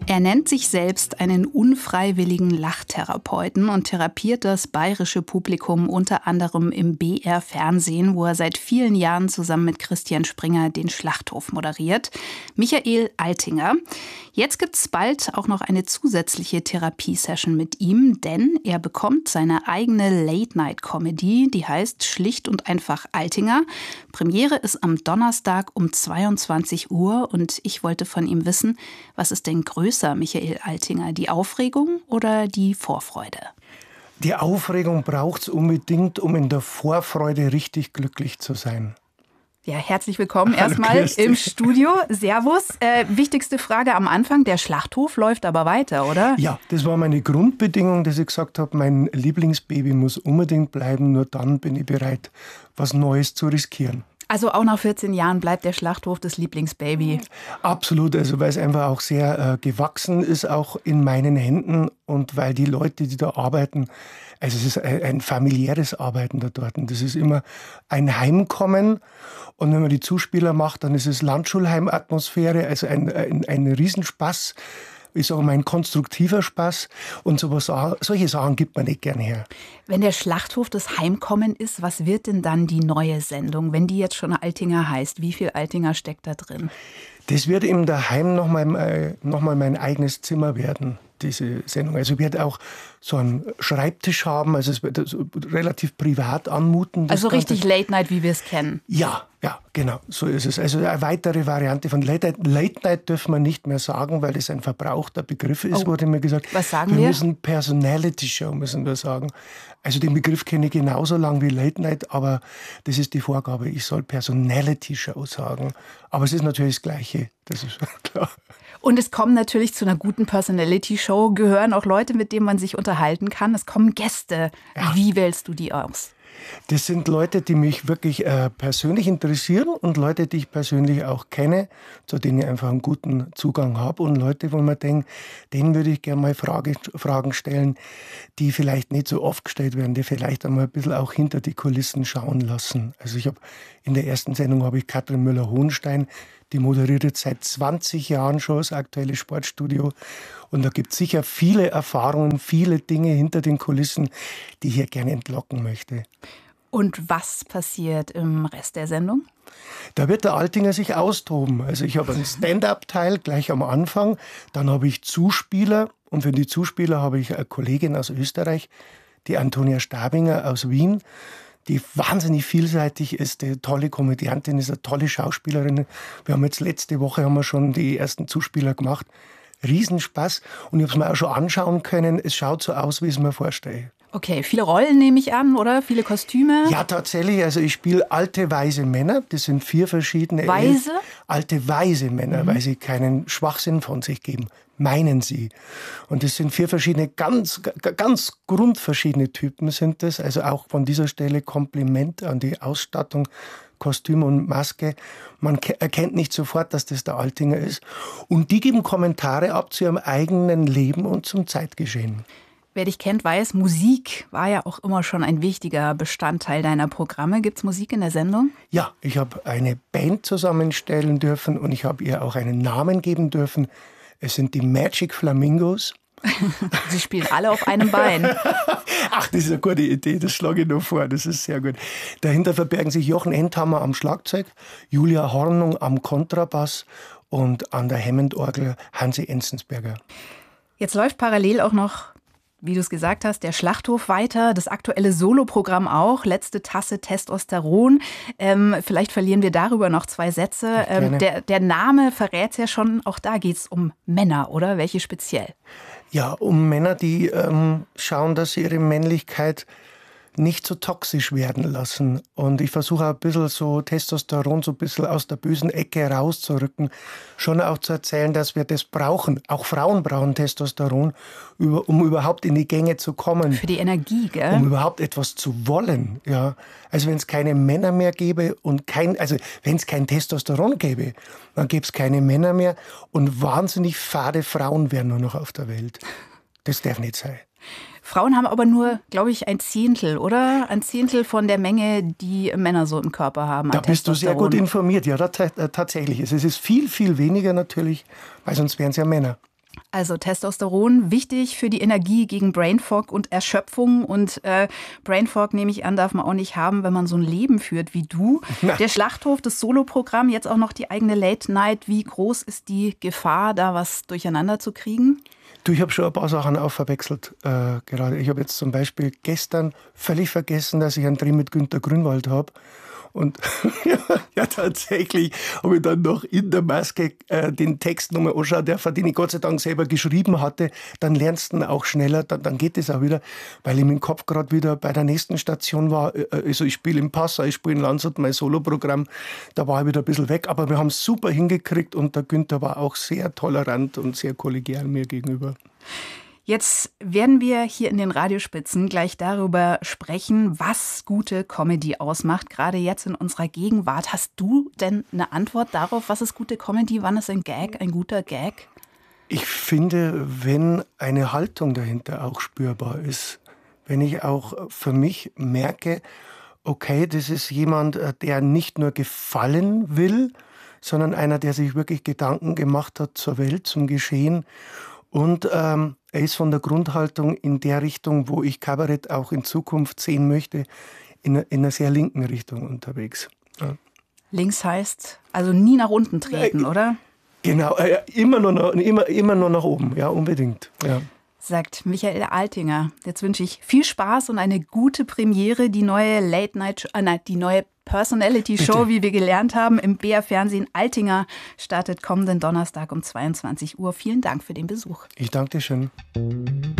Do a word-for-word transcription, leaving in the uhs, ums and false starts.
Er nennt sich selbst einen unfreiwilligen Lachtherapeuten und therapiert das bayerische Publikum unter anderem im B R-Fernsehen, wo er seit vielen Jahren zusammen mit Christian Springer den Schlachthof moderiert. Michael Altinger. Jetzt gibt's bald auch noch eine zusätzliche Therapiesession mit ihm, denn er bekommt seine eigene Late-Night-Comedy, die heißt Schlicht und einfach Altinger. Premiere ist am Donnerstag um zweiundzwanzig Uhr und ich wollte von ihm wissen, was ist denn größer, Michael Altinger, die Aufregung oder die Vorfreude? Die Aufregung braucht es unbedingt, um in der Vorfreude richtig glücklich zu sein. Ja, herzlich willkommen erstmal im Studio. Servus. Äh, wichtigste Frage am Anfang, der Schlachthof läuft aber weiter, oder? Ja, das war meine Grundbedingung, dass ich gesagt habe, mein Lieblingsbaby muss unbedingt bleiben, nur dann bin ich bereit, was Neues zu riskieren. Also auch nach vierzehn Jahren bleibt der Schlachthof das Lieblingsbaby? Absolut, also weil es einfach auch sehr äh, gewachsen ist, auch in meinen Händen und weil die Leute, die da arbeiten, also es ist ein, ein familiäres Arbeiten da dort. Und das ist immer ein Heimkommen und wenn man die Zuspieler macht, dann ist es Landschulheimatmosphäre, also ein, ein, ein Riesenspaß. Ich sage mal, ein konstruktiver Spaß und sowas, solche Sachen gibt man nicht gern her. Wenn der Schlachthof das Heimkommen ist, was wird denn dann die neue Sendung, wenn die jetzt schon Altinger heißt? Wie viel Altinger steckt da drin? Das wird eben daheim nochmal noch mal mein eigenes Zimmer werden, diese Sendung. Also ich werde auch so einen Schreibtisch haben, also es wird so relativ privat anmuten. Also richtig Late Night, wie wir es kennen? Ja, ja, genau, so ist es. Also eine weitere Variante von Late Night. Late Night dürfen wir nicht mehr sagen, weil das ein verbrauchter Begriff ist, oh, wurde mir gesagt. Was sagen wir? Wir müssen Personality Show, müssen wir sagen. Also den Begriff kenne ich genauso lang wie Late Night, aber das ist die Vorgabe. Ich soll Personality Show sagen. Aber es ist natürlich das Gleiche, das ist klar. Und es kommen natürlich zu einer guten Personality-Show, gehören auch Leute, mit denen man sich unterhalten kann. Es kommen Gäste. Ja. Wie wählst du die aus? Das sind Leute, die mich wirklich äh, persönlich interessieren und Leute, die ich persönlich auch kenne, zu denen ich einfach einen guten Zugang habe und Leute, wo man denkt, denen würde ich gerne mal Frage, Fragen stellen, die vielleicht nicht so oft gestellt werden, die vielleicht einmal ein bisschen auch hinter die Kulissen schauen lassen. Also ich habe in der ersten Sendung habe ich Katrin Müller-Hohenstein, die moderiert jetzt seit zwanzig Jahren schon das aktuelle Sportstudio. Und da gibt es sicher viele Erfahrungen, viele Dinge hinter den Kulissen, die ich hier gerne entlocken möchte. Und was passiert im Rest der Sendung? Da wird der Altinger sich austoben. Also ich habe einen Stand-up-Teil gleich am Anfang. Dann habe ich Zuspieler. Und für die Zuspieler habe ich eine Kollegin aus Österreich, die Antonia Stabinger aus Wien, die wahnsinnig vielseitig ist, eine tolle Komödiantin ist, eine tolle Schauspielerin. Wir haben jetzt letzte Woche haben wir schon die ersten Zuspieler gemacht. Riesenspaß. Und ich habe es mir auch schon anschauen können. Es schaut so aus, wie ich es mir vorstelle. Okay, viele Rollen nehme ich an, oder? Viele Kostüme? Ja, tatsächlich. Also ich spiele alte, weise Männer. Das sind vier verschiedene... Weise? Elf, alte, weise Männer, mhm. weil sie keinen Schwachsinn von sich geben. Meinen sie. Und das sind vier verschiedene, ganz, ganz grundverschiedene Typen sind das. Also auch von dieser Stelle Kompliment an die Ausstattung, Kostüm und Maske. Man erkennt nicht sofort, dass das der Altinger ist. Und die geben Kommentare ab zu ihrem eigenen Leben und zum Zeitgeschehen. Wer dich kennt, weiß, Musik war ja auch immer schon ein wichtiger Bestandteil deiner Programme. Gibt es Musik in der Sendung? Ja, ich habe eine Band zusammenstellen dürfen und ich habe ihr auch einen Namen geben dürfen. Es sind die Magic Flamingos. Sie spielen alle auf einem Bein. Ach, das ist eine gute Idee, das schlage ich noch vor, das ist sehr gut. Dahinter verbergen sich Jochen Endhammer am Schlagzeug, Julia Hornung am Kontrabass und an der Hammond-Orgel Hansi Enzensberger. Jetzt läuft parallel auch noch, wie du es gesagt hast, der Schlachthof weiter, das aktuelle Soloprogramm auch, letzte Tasse Testosteron. Ähm, vielleicht verlieren wir darüber noch zwei Sätze. Ähm, der, der Name verrät es ja schon, auch da geht es um Männer, oder? Welche speziell? Ja, um Männer, die ähm, schauen, dass sie ihre Männlichkeit nicht so toxisch werden lassen. Und ich versuche ein bisschen so Testosteron so ein bisschen aus der bösen Ecke rauszurücken. Schon auch zu erzählen, dass wir das brauchen. Auch Frauen brauchen Testosteron, um überhaupt in die Gänge zu kommen. Für die Energie, gell? Um überhaupt etwas zu wollen. Ja. Also wenn es keine Männer mehr gäbe und kein, also wenn es kein Testosteron gäbe, dann gäbe es keine Männer mehr und wahnsinnig fade Frauen wären nur noch auf der Welt. Das darf nicht sein. Frauen haben aber nur, glaube ich, ein Zehntel, oder? Ein Zehntel von der Menge, die Männer so im Körper haben. Da bist du sehr gut informiert. Ja, da, tatsächlich. Es ist viel, viel weniger natürlich, weil sonst wären es ja Männer. Also Testosteron, wichtig für die Energie gegen Brain Fog und Erschöpfung. Und äh, Brain Fog, nehme ich an, darf man auch nicht haben, wenn man so ein Leben führt wie du. Na. Der Schlachthof, das Soloprogramm, jetzt auch noch die eigene Late Night. Wie groß ist die Gefahr, da was durcheinander zu kriegen? Du, ich habe schon ein paar Sachen auch verwechselt äh, gerade. Ich habe jetzt zum Beispiel gestern völlig vergessen, dass ich einen Dreh mit Günter Grünwald habe. Und ja, ja, tatsächlich habe ich dann noch in der Maske äh, den Text nochmal anschauen dürfen, den ich Gott sei Dank selber geschrieben hatte. Dann lernst du ihn auch schneller, dann, dann geht es auch wieder, weil ich mit dem Kopf gerade wieder bei der nächsten Station war. Also ich spiele in Passau, ich spiele in Landshut mein Soloprogramm. Da war ich wieder ein bisschen weg, aber wir haben es super hingekriegt und der Günther war auch sehr tolerant und sehr kollegial mir gegenüber. Jetzt werden wir hier in den Radiospitzen gleich darüber sprechen, was gute Comedy ausmacht, gerade jetzt in unserer Gegenwart. Hast du denn eine Antwort darauf, was ist gute Comedy, wann ist ein Gag, ein guter Gag? Ich finde, wenn eine Haltung dahinter auch spürbar ist, wenn ich auch für mich merke, okay, das ist jemand, der nicht nur gefallen will, sondern einer, der sich wirklich Gedanken gemacht hat zur Welt, zum Geschehen. Und ähm, er ist von der Grundhaltung in der Richtung, wo ich Kabarett auch in Zukunft sehen möchte, in, in einer sehr linken Richtung unterwegs. Ja. Links heißt also nie nach unten treten, äh, oder? Genau, äh, immer, nur nach, immer, immer nur nach oben, ja, unbedingt. Ja. Sagt Michael Altinger. Jetzt wünsche ich viel Spaß und eine gute Premiere. Die neue Late Night, äh, nein, die neue Personality-Show, wie wir gelernt haben, im B R-Fernsehen. Altinger startet kommenden Donnerstag um zweiundzwanzig Uhr. Vielen Dank für den Besuch. Ich danke dir schön.